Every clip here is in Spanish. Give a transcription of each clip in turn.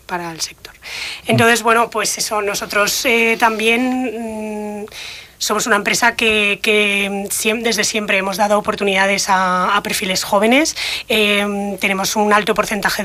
para el sector. Entonces, bueno, pues eso, nosotros también somos una empresa que desde siempre hemos dado oportunidades a perfiles jóvenes. Tenemos un alto porcentaje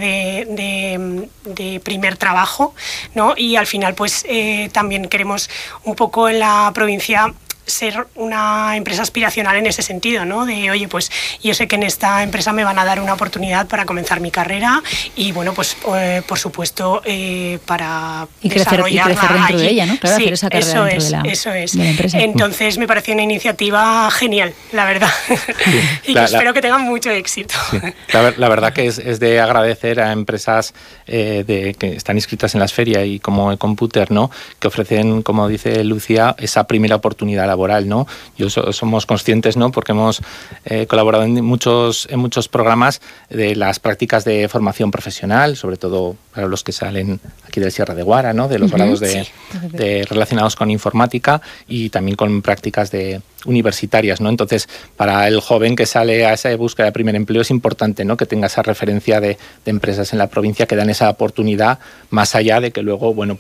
de primer trabajo, ¿no? Y al final, pues también queremos un poco en la provincia ser una empresa aspiracional en ese sentido, ¿no? De, oye, pues yo sé que en esta empresa me van a dar una oportunidad para comenzar mi carrera y, bueno, pues por supuesto para desarrollarla crecer dentro allí. de ella, ¿no? Claro, sí, hacer esa carrera dentro de la empresa. Entonces me parece una iniciativa genial, la verdad. Sí, y que espero que tengan mucho éxito. Sí. La verdad que es de agradecer a empresas que están inscritas en las ferias y como eComputer, ¿no? Que ofrecen, como dice Lucía, esa primera oportunidad laboral, ¿no? Somos conscientes, ¿no? Porque hemos colaborado en muchos programas de las prácticas de formación profesional, sobre todo para los que salen aquí del Sierra de Guara, ¿no? De los grados relacionados con informática y también con prácticas universitarias, ¿no? Entonces, para el joven que sale a esa búsqueda de primer empleo es importante, ¿no? Que tenga esa referencia de empresas en la provincia que dan esa oportunidad más allá de que luego, bueno,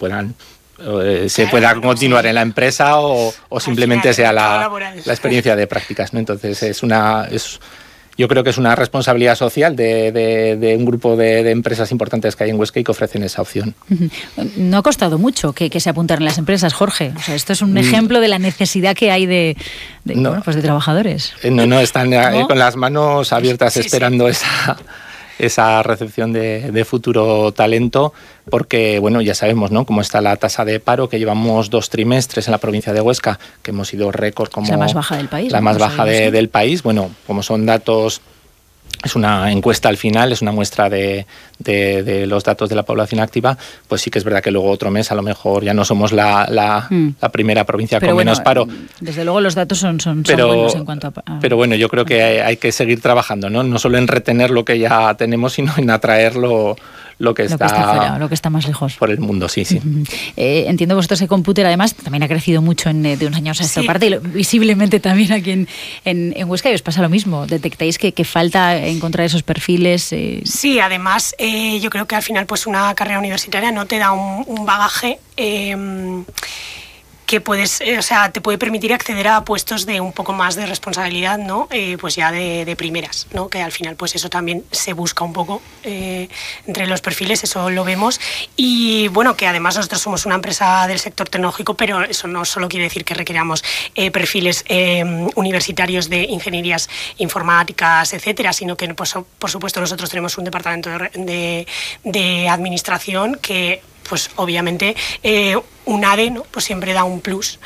se pueda continuar en la empresa o simplemente sea la experiencia de prácticas, ¿no? Entonces yo creo que es una responsabilidad social de un grupo de empresas importantes que hay en Huesca y que ofrecen esa opción. No ha costado mucho que se apuntaran las empresas, Jorge. O sea, esto es un ejemplo de la necesidad que hay de trabajadores. No, están con las manos abiertas esperando esa recepción de futuro talento, porque, bueno, ya sabemos, ¿no?, cómo está la tasa de paro, que llevamos 2 trimestres en la provincia de Huesca, que hemos sido récord como... Es la más baja del país. La más baja del país. Bueno, como son datos... Es una encuesta al final, es una muestra de los datos de la población activa, pues sí que es verdad que luego otro mes a lo mejor ya no somos la primera provincia con menos paro. Desde luego los datos son buenos en cuanto a... Pero bueno, yo creo que hay que seguir trabajando, ¿no? No solo en retener lo que ya tenemos, sino en atraer lo que está fuera, lo que está más lejos. Por el mundo, sí. Entiendo vosotros eComputer además también ha crecido mucho de unos años a esta parte, y visiblemente también aquí en Huesca, y os pasa lo mismo. ¿Detectáis que falta encontrar esos perfiles? Sí, además yo creo que al final pues una carrera universitaria no te da un bagaje que puedes, te puede permitir acceder a puestos de un poco más de responsabilidad, ¿no? Pues ya de primeras, ¿no? Que al final pues eso también se busca un poco entre los perfiles, eso lo vemos. Y bueno, que además nosotros somos una empresa del sector tecnológico, pero eso no solo quiere decir que requeramos perfiles universitarios de ingenierías informáticas, etcétera, sino que pues, por supuesto nosotros tenemos un departamento de administración que pues obviamente un ADE, ¿no? Pues siempre da un plus,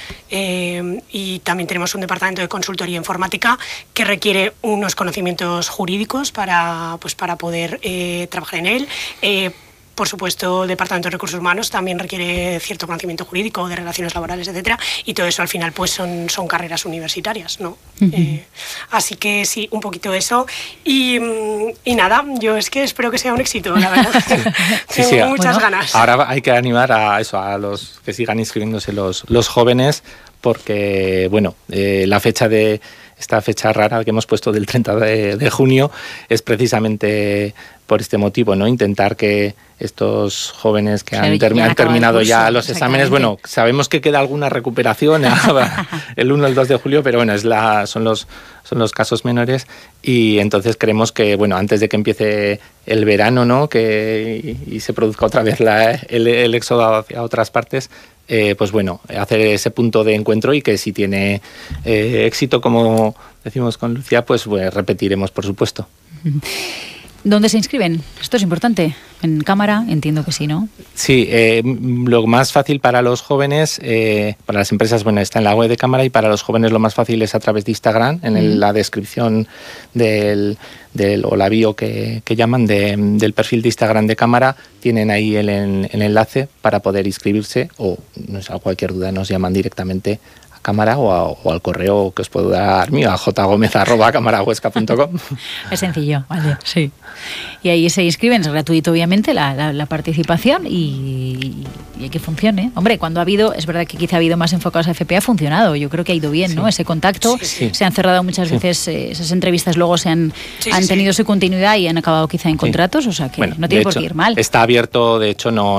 y también tenemos un departamento de consultoría informática que requiere unos conocimientos jurídicos para poder trabajar en él. Por supuesto, el Departamento de Recursos Humanos también requiere cierto conocimiento jurídico, de relaciones laborales, etcétera, y todo eso al final pues son carreras universitarias, ¿no? Así que sí, un poquito eso. Y nada, yo es que espero que sea un éxito, la verdad. Tengo muchas ganas. Ahora hay que animar a los que sigan inscribiéndose los jóvenes, porque, bueno, esta fecha rara que hemos puesto del 30 de junio es precisamente por este motivo, ¿no? Intentar que estos jóvenes que han terminado ya los exámenes, bueno, sabemos que queda alguna recuperación el 1 o el 2 de julio, pero bueno, son los casos menores, y entonces creemos que, bueno, antes de que empiece el verano, ¿no?, y se produzca otra vez el éxodo hacia otras partes, pues bueno, hacer ese punto de encuentro, y que si tiene éxito, como decimos con Lucía, pues repetiremos, por supuesto. ¿Dónde se inscriben? Esto es importante. ¿En cámara? Entiendo que sí, ¿no? Sí, lo más fácil para los jóvenes, para las empresas, bueno, está en la web de cámara, y para los jóvenes lo más fácil es a través de Instagram, en la descripción o la bio que llaman del perfil de Instagram de cámara, tienen ahí el enlace para poder inscribirse, o a cualquier duda nos llaman directamente a cámara o al correo que os puedo dar mío, a jgomez@camarahuesca.com. Es sencillo, vale, sí. Y ahí se inscriben, es gratuito obviamente la participación, y que funcione. Hombre, cuando es verdad que quizá ha habido más enfocados a FP, ha funcionado, yo creo que ha ido bien, ¿no? Ese contacto, se han cerrado muchas veces esas entrevistas, luego han tenido su continuidad y han acabado quizá en contratos, o sea que no tiene por qué ir mal. Está abierto, de hecho no